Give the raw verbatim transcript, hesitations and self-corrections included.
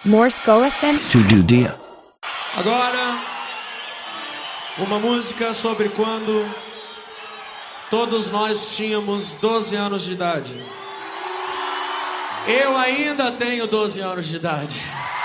Morskoesen. To do dia. Agora, uma música sobre quando todos nós tínhamos doze anos de idade. Eu ainda tenho doze anos de idade.